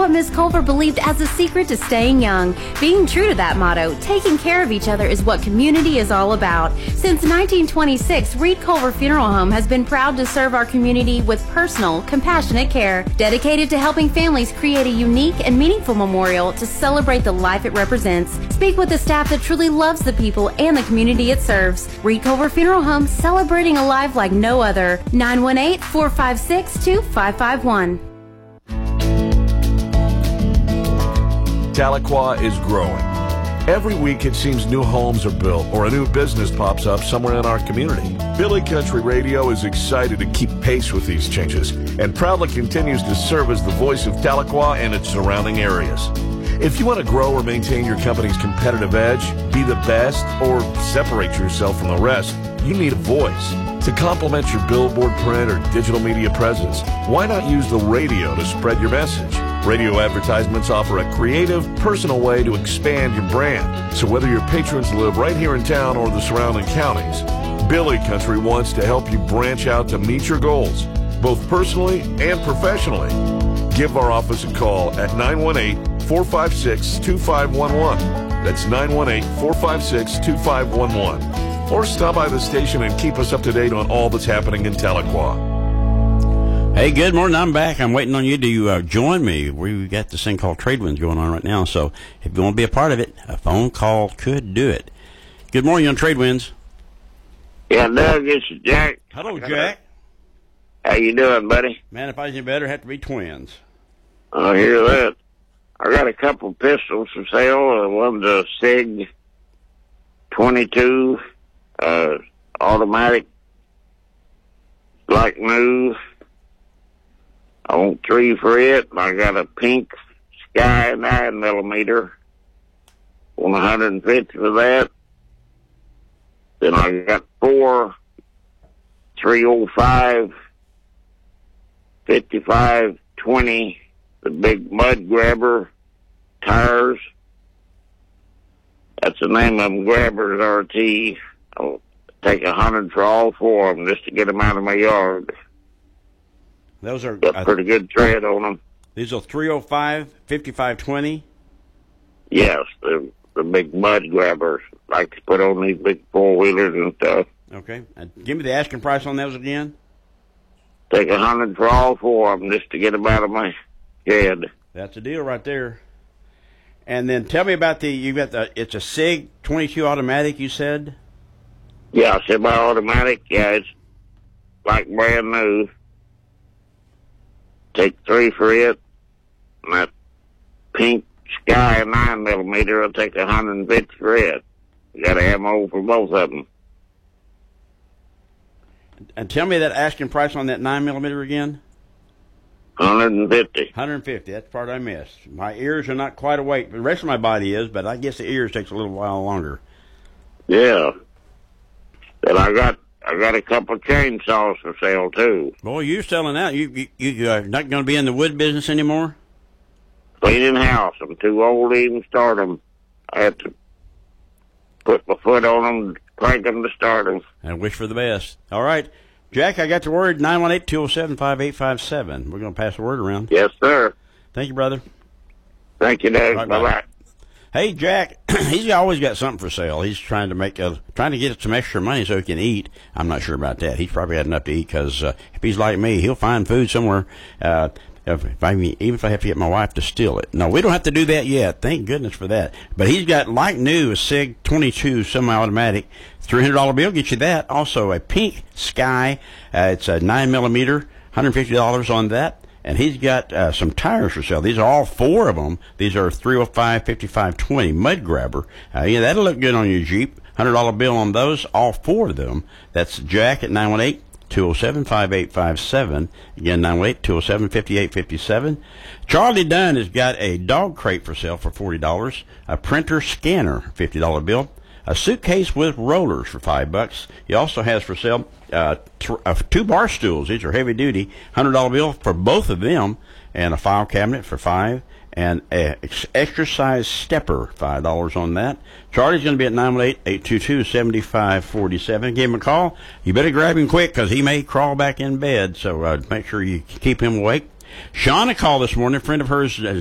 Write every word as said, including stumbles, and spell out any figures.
what Miss Culver believed as the secret to staying young. Being true to that motto, taking care of each other is what community is all about. Since nineteen twenty-six, Reed Culver Funeral Home has been proud to serve our community with personal, compassionate care, dedicated to helping families create a unique and meaningful memorial to celebrate the life it represents. Speak with the staff that truly loves the people and the community it serves. Reed Culver Funeral Home, celebrating a life like no other. nine one eight, four five six, two five five one. Tahlequah is growing. Every week it seems new homes are built or a new business pops up somewhere in our community. Billy Country Radio is excited to keep pace with these changes and proudly continues to serve as the voice of Tahlequah and its surrounding areas. If you want to grow or maintain your company's competitive edge, be the best, or separate yourself from the rest, you need a voice. To complement your billboard, print, or digital media presence, why not use the radio to spread your message? Radio advertisements offer a creative, personal way to expand your brand. So whether your patrons live right here in town or the surrounding counties, Billy Country wants to help you branch out to meet your goals, both personally and professionally. Give our office a call at nine one eight, four five six, two five one one. That's nine one eight, four five six, two five one one. Or stop by the station and keep us up to date on all that's happening in Tahlequah. Hey, good morning. I'm back. I'm waiting on you to uh, join me. We've got this thing called Trade Winds going on right now, so if you want to be a part of it, a phone call could do it. Good morning on Trade Winds. Yeah, Doug, this is Jack. Hello, Jack. How you doing, buddy? Man, if I was any better, it'd have to be twins. I hear that. I got a couple pistols for sale. One's a SIG twenty-two, uh, automatic, like new. I want three for it. I got a pink Sky nine millimeter. Want one hundred fifty for that. Then I got four three oh five, fifty-five twenty, the big mud grabber tires. That's the name of them, Grabbers R T. I'll take a hundred for all four of them just to get them out of my yard. Those are got pretty good tread on them. These are three oh five, fifty-five twenty? Yes, the the big mud grabbers like to put on these big four-wheelers and stuff. Okay. And give me the asking price on those again. Take a hundred for all four of them just to get them out of my head. That's a deal right there. And then tell me about the, you got the, it's a SIG twenty-two automatic, you said? Yeah, semi-automatic. Yeah, it's like brand new. Take three for it. And that pink Sky nine millimeter, I'll take a hundred fifty for it. You got ammo for both of them. And tell me that asking price on that nine millimeter again. Hundred fifty. Hundred fifty. That's the part I missed. My ears are not quite awake. The rest of my body is, but I guess the ears takes a little while longer. Yeah. Then I got I got a couple of chainsaws for sale too. Boy, you're selling out. You you, you are not going to be in the wood business anymore? Cleaning house. I'm too old to even start them. I have to put my foot on them, crank them to start them. And wish for the best. All right. Jack, I got the word, nine one eight, two oh seven, five eight five seven. We're going to pass the word around. Yes, sir. Thank you, brother. Thank you, Dave. Right, bye-bye. Hey, Jack, he's always got something for sale. He's trying to make a, trying to get some extra money so he can eat. I'm not sure about that. He's probably had enough to eat because uh, if he's like me, he'll find food somewhere. Uh, if, if I mean, even if I have to get my wife to steal it. No, we don't have to do that yet. Thank goodness for that. But he's got like new a SIG twenty-two semi-automatic. three hundred dollar bill gets you that. Also a pink Sky. Uh, it's a nine millimeter, one hundred fifty dollars on that. And he's got uh, some tires for sale. These are all four of them. These are three oh five, fifty-five twenty mud grabber. Uh, yeah, that'll look good on your Jeep. one hundred dollar bill on those, all four of them. That's Jack at nine one eight, two oh seven, five eight five seven. Again, nine one eight, two oh seven, five eight five seven. Charlie Dunn has got a dog crate for sale for forty dollars. A printer scanner, fifty dollar bill. A suitcase with rollers for five bucks. He also has for sale uh, th- uh, two bar stools. These are heavy duty. one hundred dollar bill for both of them, and a file cabinet for five, and a ex- extra size stepper, five dollars on that. Charlie's going to be at nine one eight, eight two two, seven five four seven. Give him a call. You better grab him quick because he may crawl back in bed. So uh, make sure you keep him awake. Shauna called this morning. A friend of hers